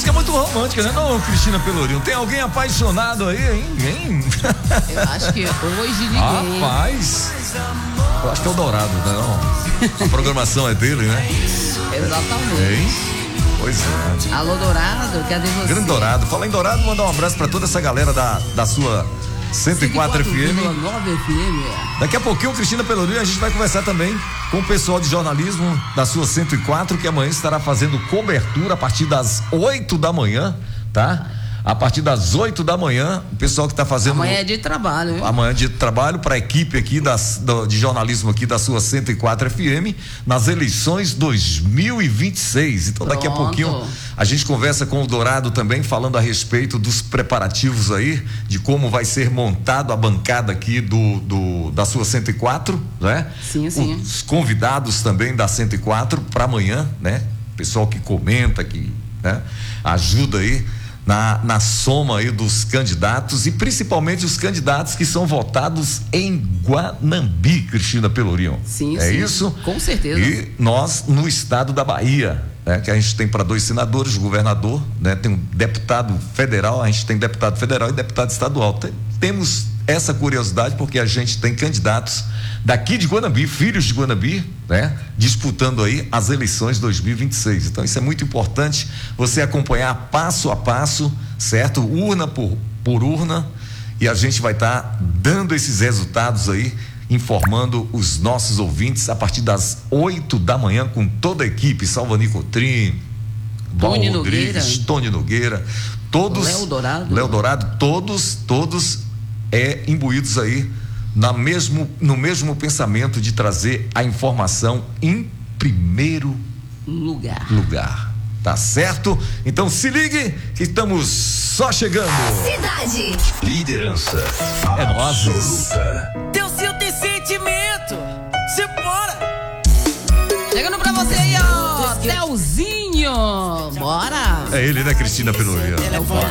música é muito romântica, né? Não, Cristina Pelourinho. Tem alguém apaixonado aí, hein? Eu acho que hoje ninguém. Rapaz, eu acho que é o Dourado, né? Não? A programação é dele, né? Exatamente. Hein? Pois é. Alô, Dourado, cadê você? Grande Dourado. Fala em Dourado, mandar um abraço pra toda essa galera da sua 104 FM. 9 FM. Daqui a pouquinho, Cristina Pelourinho, a gente vai conversar também com o pessoal de jornalismo da sua 104, que amanhã estará fazendo cobertura a partir das 8 da manhã, tá? A partir das 8 da manhã, o pessoal que está fazendo. Amanhã é dia de trabalho, hein? Amanhã é dia de trabalho para a equipe aqui de jornalismo aqui da sua 104 FM nas eleições 2026. Então, daqui a pouquinho a gente conversa com o Dourado também, falando a respeito dos preparativos aí, de como vai ser montado a bancada aqui da sua 104, né? Sim, sim. Os convidados também da 104 para amanhã, né? Pessoal que comenta, que, né, ajuda aí na soma aí dos candidatos e principalmente os candidatos que são votados em Guanambi, Cristina Pelourinho. Sim, é sim, isso? Com certeza. E nós no estado da Bahia, né, que a gente tem para 2 senadores, governador, né, tem um deputado federal, a gente tem deputado federal e deputado estadual. Temos essa curiosidade porque a gente tem candidatos daqui de Guanambi, filhos de Guanambi, né, disputando aí as eleições 2026. Então isso é muito importante, você acompanhar passo a passo, certo? Urna por urna, e a gente vai estar dando esses resultados aí, informando os nossos ouvintes a partir das 8 da manhã com toda a equipe, Salvani Cotrim, Tony Rodrigues, Tony Nogueira, todos, Léo Dourado, todos imbuídos aí no mesmo pensamento de trazer a informação em primeiro lugar. Tá certo? Então se ligue que estamos só chegando. Cidade. Liderança. É nós. Teu seu tem sentimento. Se bora. Chegando pra você aí, ó. Telzinho. Bora. É ele, né, Cristina Pelourinho? É o voz